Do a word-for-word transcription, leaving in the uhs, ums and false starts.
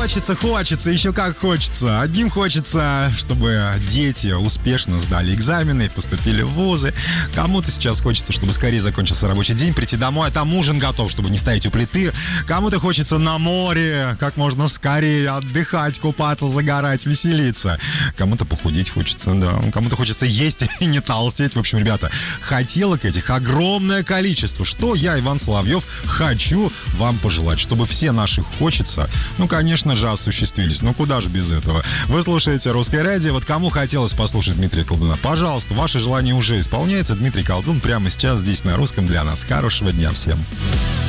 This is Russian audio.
Хочется, хочется, еще как хочется. Одним хочется, чтобы дети успешно сдали экзамены и поступили в вузы. Кому-то сейчас хочется, чтобы скорее закончился рабочий день, прийти домой, а там ужин готов, чтобы не стоять у плиты. Кому-то хочется на море, как можно скорее отдыхать, купаться, загорать, веселиться. Кому-то похудеть хочется, да. Кому-то хочется есть и не толстеть. В общем, ребята, хотелок этих огромное количество. Что я, Иван Соловьев, хочу вам пожелать, чтобы все наши хочется, ну, конечно же, осуществились. Ну, куда же без этого? Вы слушаете «Русское радио». Вот кому хотелось послушать Дмитрия Колдуна, пожалуйста, ваше желание уже исполняется. Дмитрий Колдун прямо сейчас здесь на Русском для нас. Хорошего дня всем.